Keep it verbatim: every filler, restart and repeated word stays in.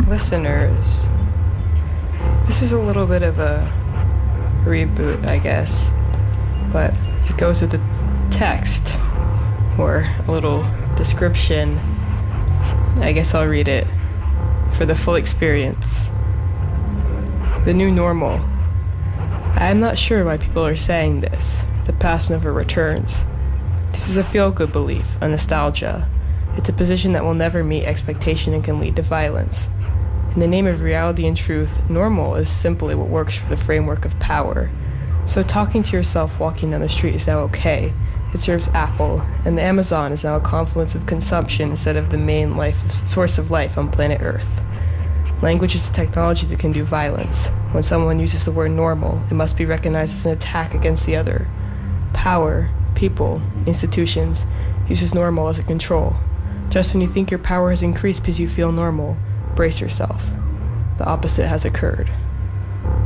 listeners. This is a little bit of a reboot, I guess, but it goes with the text, or a little description. I guess I'll read it for the full experience. The new normal. I am not sure why people are saying this. The past never returns. This is a feel-good belief, a nostalgia. It's a position that will never meet expectation and can lead to violence. In the name of reality and truth, normal is simply what works for the framework of power. So talking to yourself walking down the street is now okay. It serves Apple, and the Amazon is now a confluence of consumption instead of the main life source of life on planet Earth. Language is a technology that can do violence. When someone uses the word normal, it must be recognized as an attack against the other. Power, people, institutions, uses normal as a control. Just when you think your power has increased because you feel normal, brace yourself. The opposite has occurred.